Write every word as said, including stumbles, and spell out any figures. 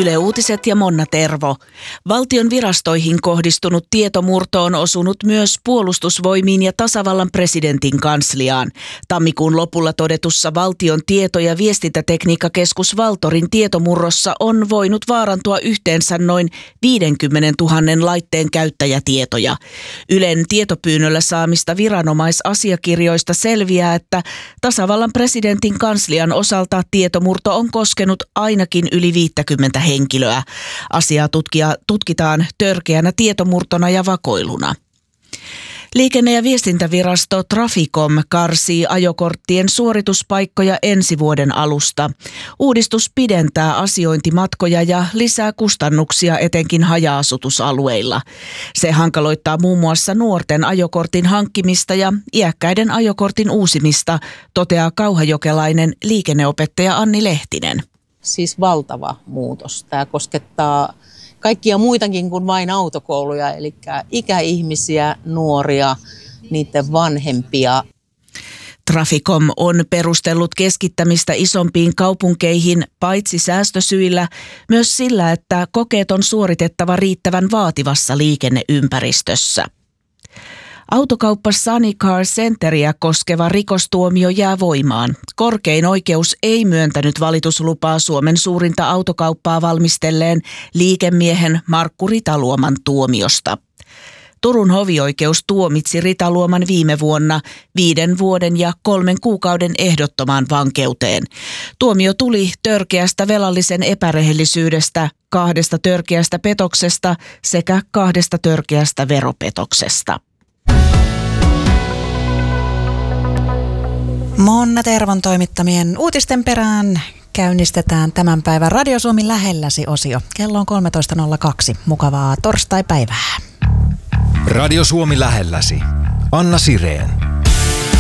Yle Uutiset ja Monna Tervo. Valtion virastoihin kohdistunut tietomurto on osunut myös puolustusvoimiin ja tasavallan presidentin kansliaan. Tammikuun lopulla todetussa Valtion tieto- ja viestintätekniikkakeskus Valtorin tietomurrossa on voinut vaarantua yhteensä noin viisikymmentätuhatta laitteen käyttäjätietoja. Ylen tietopyynnöllä saamista viranomaisasiakirjoista selviää, että tasavallan presidentin kanslian osalta tietomurto on koskenut ainakin yli viisikymmentä henkilöä. Asiaa tutkia, tutkitaan törkeänä tietomurtona ja vakoiluna. Liikenne- ja viestintävirasto Traficom karsii ajokorttien suorituspaikkoja ensi vuoden alusta. Uudistus pidentää asiointimatkoja ja lisää kustannuksia etenkin haja-asutusalueilla. Se hankaloittaa muun muassa nuorten ajokortin hankkimista ja iäkkäiden ajokortin uusimista, toteaa kauhajokelainen liikenneopettaja Anni Lehtinen. Siis valtava muutos. Tämä koskettaa kaikkia muitakin kuin vain autokouluja, eli ikäihmisiä, nuoria, niiden vanhempia. Traficom on perustellut keskittämistä isompiin kaupunkeihin paitsi säästösyillä, myös sillä, että kokeet on suoritettava riittävän vaativassa liikenneympäristössä. Autokauppa Sunny Car Centeria koskeva rikostuomio jää voimaan. Korkein oikeus ei myöntänyt valituslupaa Suomen suurinta autokauppaa valmistelleen liikemiehen Markku Ritaluoman tuomiosta. Turun hovioikeus tuomitsi Ritaluoman viime vuonna viiden vuoden ja kolmen kuukauden ehdottomaan vankeuteen. Tuomio tuli törkeästä velallisen epärehellisyydestä, kahdesta törkeästä petoksesta sekä kahdesta törkeästä veropetoksesta. Monna Tervon toimittamien uutisten perään käynnistetään tämän päivän Radio Suomi lähelläsi -osio. Kello on kolmetoista nolla kaksi. Mukavaa torstaipäivää. Radio Suomi lähelläsi. Anna Sireen.